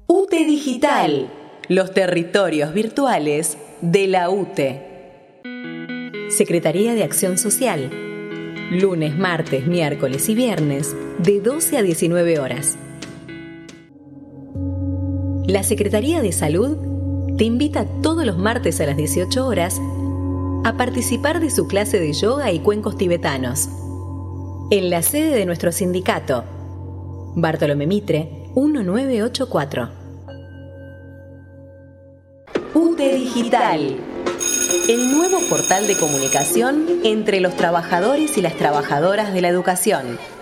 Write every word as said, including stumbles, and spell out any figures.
U T E Digital, los territorios virtuales de la U T E. Secretaría de Acción Social, lunes, martes, miércoles y viernes, de doce a diecinueve horas. La Secretaría de Salud te invita todos los martes a las dieciocho horas a participar de su clase de yoga y cuencos tibetanos en la sede de nuestro sindicato, Bartolomé Mitre, mil novecientos ochenta y cuatro. U T E Digital, el nuevo portal de comunicación entre los trabajadores y las trabajadoras de la educación.